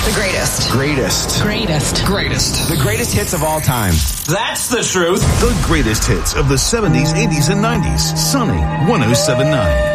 The greatest. Greatest. Greatest. Greatest. The greatest hits of all time. That's the truth. The greatest hits of the 70s, 80s, and 90s. Sunny 107.9.